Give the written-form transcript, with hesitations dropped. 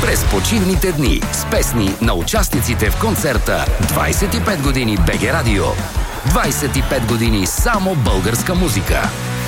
през почивните дни с песни на участниците в концерта 25 години БГ Радио. 25 години само българска музика.